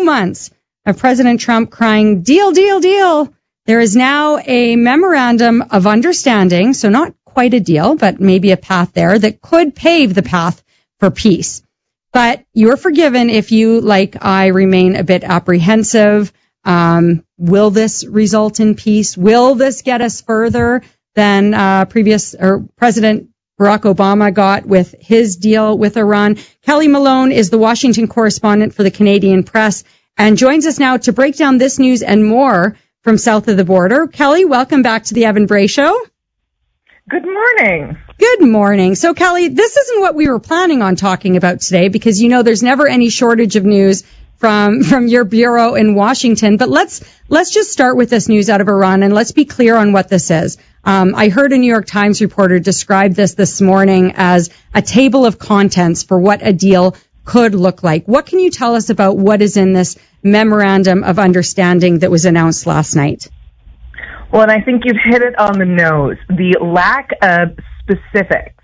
months of President Trump crying, deal, deal, deal, there is now a memorandum of understanding, so not quite a deal, but maybe a path there that could pave the path for peace. But you're forgiven if you, like I, remain a bit apprehensive. Will this result in peace? Will this get us further than President Barack Obama got with his deal with Iran? Kelly Malone is the Washington correspondent for the Canadian Press and joins us now to break down this news and more from south of the border. Kelly, welcome back to the Evan Bray Show. Good morning. Good morning. So, Kelly, this isn't what we were planning on talking about today because, you know, there's never any shortage of news from your bureau in Washington. But let's just start with this news out of Iran, and let's be clear on what this is. I heard a New York Times reporter describe this morning as a table of contents for what a deal could look like. What can you tell us about what is in this memorandum of understanding that was announced last night? Well, and I think you've hit it on the nose. The lack of specifics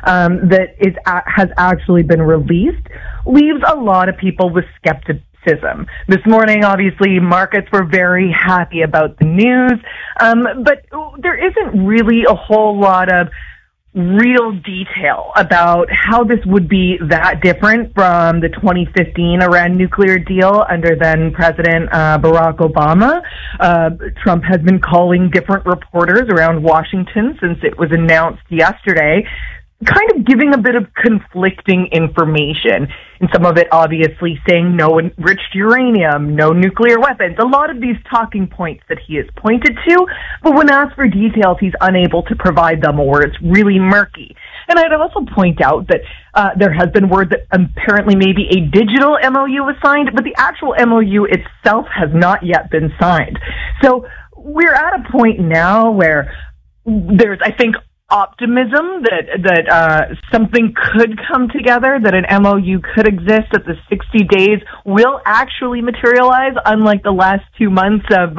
that has actually been released leaves a lot of people with skepticism. This morning, obviously, markets were very happy about the news, but there isn't really a whole lot of real detail about how this would be that different from the 2015 Iran nuclear deal under then President Barack Obama. Trump has been calling different reporters around Washington since it was announced yesterday, kind of giving a bit of conflicting information. And some of it obviously saying no enriched uranium, no nuclear weapons, a lot of these talking points that he has pointed to, but when asked for details, he's unable to provide them, or it's really murky. And I'd also point out that there has been word that apparently maybe a digital MOU was signed, but the actual MOU itself has not yet been signed. So we're at a point now where there's, I think, optimism that something could come together, that an MOU could exist, that the 60 days will actually materialize, unlike the last 2 months of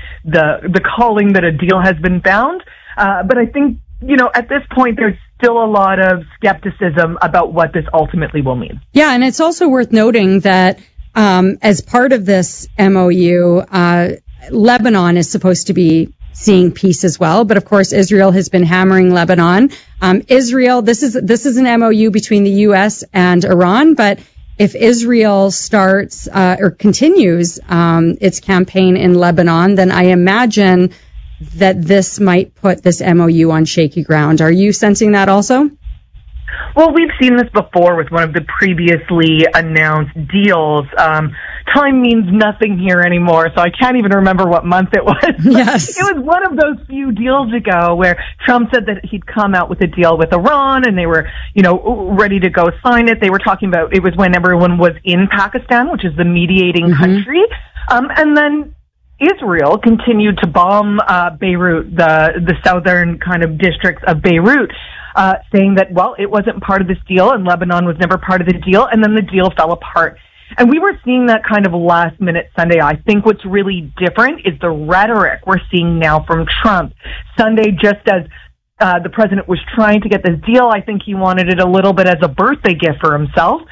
the calling that a deal has been found. But I think, you know, at this point, there's still a lot of skepticism about what this ultimately will mean. Yeah, and it's also worth noting that as part of this MOU, Lebanon is supposed to be seeing peace as well. But of course, Israel has been hammering Lebanon. Israel, this is an MOU between the U.S. and Iran. But if Israel starts or continues its campaign in Lebanon, then I imagine that this might put this MOU on shaky ground. Are you sensing that also? Well, we've seen this before with one of the previously announced deals. Time means nothing here anymore, so I can't even remember what month it was. Yes. It was one of those few deals ago where Trump said that he'd come out with a deal with Iran and they were, you know, ready to go sign it. They were talking about, it was when everyone was in Pakistan, which is the mediating country. And then Israel continued to bomb Beirut, the southern kind of districts of Beirut, saying that, well, it wasn't part of this deal and Lebanon was never part of the deal, and then the deal fell apart. And we were seeing that kind of last minute Sunday. I think what's really different is the rhetoric we're seeing now from Trump. Sunday, just as the president was trying to get this deal, I think he wanted it a little bit as a birthday gift for himself.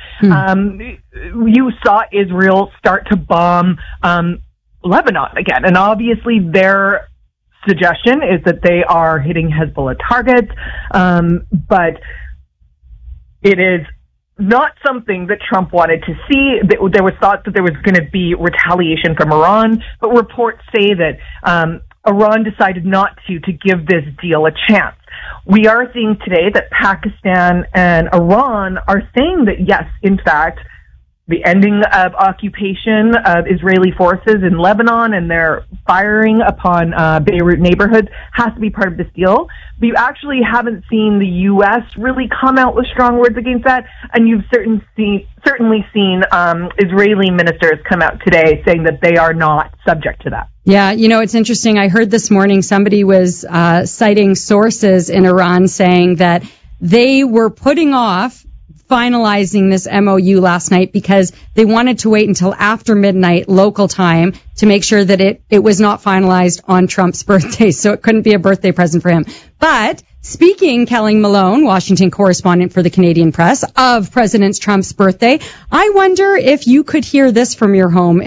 You saw Israel start to bomb Lebanon again. And obviously their suggestion is that they are hitting Hezbollah targets, but it is not something that Trump wanted to see. There was thought that there was going to be retaliation from Iran, but reports say that Iran decided not to give this deal a chance. We are seeing today that Pakistan and Iran are saying that, yes, in fact, the ending of occupation of Israeli forces in Lebanon and their firing upon Beirut neighborhoods has to be part of this deal. But you actually haven't seen the U.S. really come out with strong words against that, and you've certainly seen Israeli ministers come out today saying that they are not subject to that. Yeah, you know, it's interesting. I heard this morning somebody was citing sources in Iran saying that they were putting off finalizing this MOU last night because they wanted to wait until after midnight local time to make sure that it was not finalized on Trump's birthday, so it couldn't be a birthday present for him. But speaking, Kelly Malone, Washington correspondent for the Canadian Press, of President Trump's birthday, I wonder if you could hear this from your home